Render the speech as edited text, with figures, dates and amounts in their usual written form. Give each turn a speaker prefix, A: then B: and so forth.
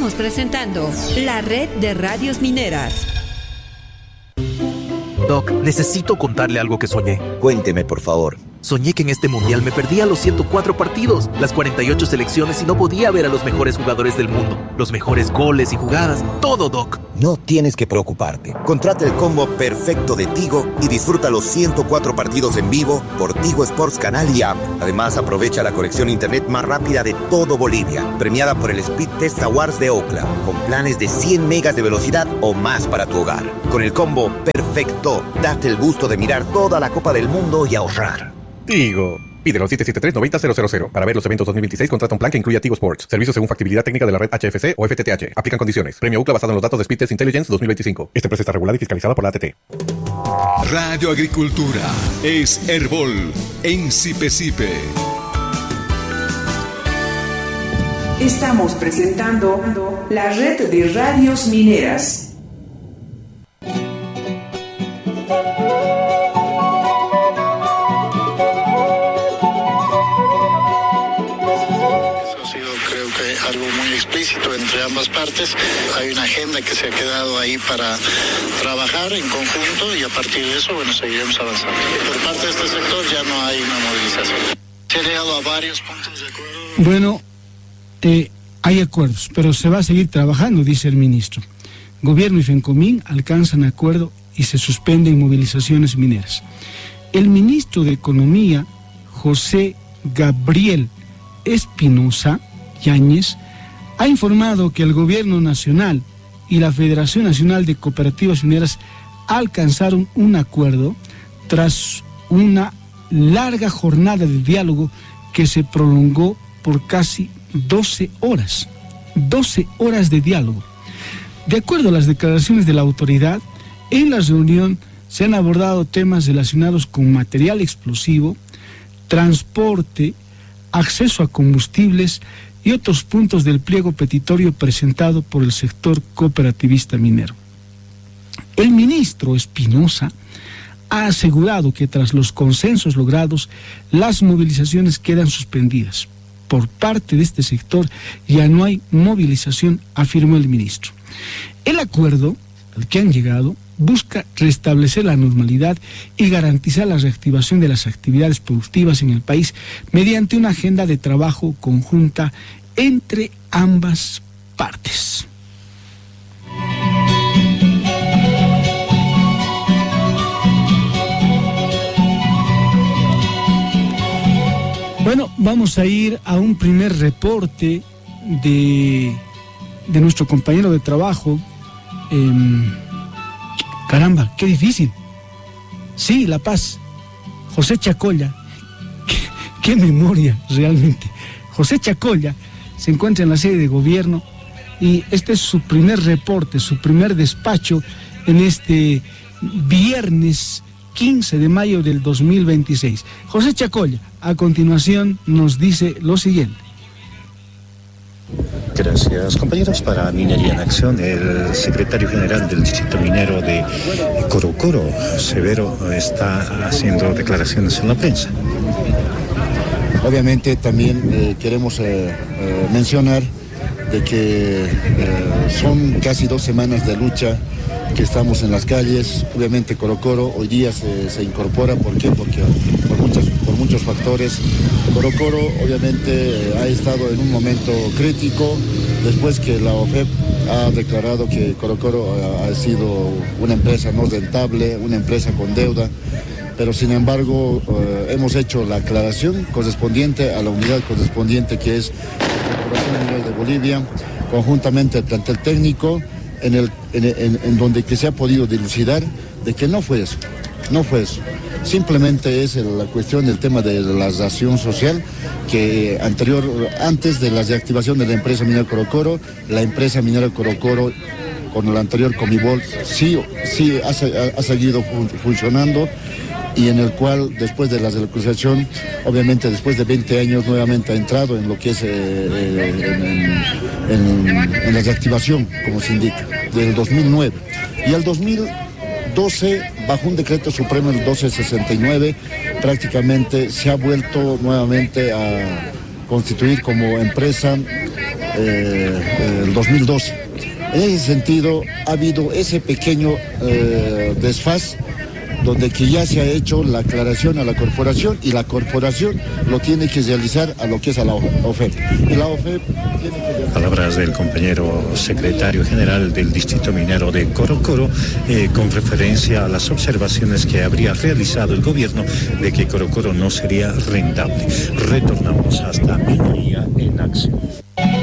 A: Estamos presentando la red de radios mineras.
B: Doc, necesito contarle algo que soñé.
C: Cuénteme, por favor.
B: Soñé que en este mundial me perdía los 104 partidos, las 48 selecciones y no podía ver a los mejores jugadores del mundo, los mejores goles y jugadas, todo, Doc.
C: No tienes que preocuparte. Contrata el combo perfecto de Tigo y disfruta los 104 partidos en vivo por Tigo Sports Canal y App. Además, aprovecha la conexión a internet más rápida de todo Bolivia, premiada por el Speed Test Awards de Ookla, con planes de 100 megas de velocidad o más para tu hogar. Con el combo perfecto, date el gusto de mirar toda la Copa del Mundo y ahorrar.
D: Tigo. Pídelo 773-90-000. Para ver los eventos 2026, contrata un plan que incluya Tigo Sports. Servicios según factibilidad técnica de la red HFC o FTTH. Aplican condiciones. Premio UCLA basado en los datos de Speed Test Intelligence 2025. Esta empresa está regulada y fiscalizada por la ATT.
E: Radio Agricultura es Herbol en Sipe.
F: Estamos presentando la red de radios mineras.
G: Algo muy explícito entre ambas partes. Hay una agenda que se ha quedado ahí para trabajar en conjunto y a partir de eso, seguiremos avanzando. Por parte de este sector ya no hay una movilización. Se ha llegado a varios puntos de acuerdo.
H: Bueno, hay acuerdos, pero se va a seguir trabajando, dice el ministro. Gobierno y FENCOMIN alcanzan acuerdo y se suspenden movilizaciones mineras. El ministro de Economía, José Gabriel Espinosa Yáñez, ha informado que el Gobierno Nacional y la Federación Nacional de Cooperativas Mineras alcanzaron un acuerdo tras una larga jornada de diálogo que se prolongó por casi 12 horas. 12 horas de diálogo. De acuerdo a las declaraciones de la autoridad, en la reunión se han abordado temas relacionados con material explosivo, transporte, acceso a combustibles y otros puntos del pliego petitorio presentado por el sector cooperativista minero. El ministro Espinosa ha asegurado que tras los consensos logrados, las movilizaciones quedan suspendidas. Por parte de este sector ya no hay movilización, afirmó el ministro. El acuerdo al que han llegado busca restablecer la normalidad y garantizar la reactivación de las actividades productivas en el país mediante una agenda de trabajo conjunta entre ambas partes. Bueno, vamos a ir a un primer reporte de nuestro compañero de trabajo. Caramba, qué difícil. Sí, La Paz. José Chacolla. Qué memoria, realmente. José Chacolla se encuentra en la sede de gobierno y este es su primer reporte, su primer despacho en este viernes 15 de mayo del 2026. José Chacolla, a continuación, nos dice lo siguiente.
I: Gracias, compañeros. Para Minería en Acción, el secretario general del distrito minero de Corocoro, Severo, está haciendo declaraciones en la prensa.
J: Obviamente también queremos mencionar de que son casi 2 semanas de lucha que estamos en las calles. Obviamente Corocoro hoy día se incorpora. ¿Por qué? Porque por muchos factores. Corocoro obviamente ha estado en un momento crítico después que la OFEP ha declarado que Corocoro ha sido una empresa no rentable, una empresa con deuda. Pero sin embargo hemos hecho la aclaración correspondiente a la unidad correspondiente que es la Corporación Mineral de Bolivia, conjuntamente al plantel técnico, en donde que se ha podido dilucidar de que no fue eso. Simplemente es la cuestión del tema de la ración social que antes de la reactivación de la empresa minera Corocoro, la empresa minera Corocoro con el anterior Comibol sí ha seguido funcionando, y en el cual después de la relocalización, obviamente después de 20 años nuevamente ha entrado en lo que es en la reactivación, como se indica, del 2009. Y al 2012, bajo un decreto supremo, el 1269, prácticamente se ha vuelto nuevamente a constituir como empresa el 2012. En ese sentido, ha habido ese pequeño desfase donde que ya se ha hecho la aclaración a la corporación y la corporación lo tiene que realizar a lo que es a la OFEP. Y la OFEP tiene que...
I: Palabras del compañero secretario general del Distrito Minero de Corocoro, con referencia a las observaciones que habría realizado el gobierno de que Corocoro no sería rentable. Retornamos hasta Minería en Acción.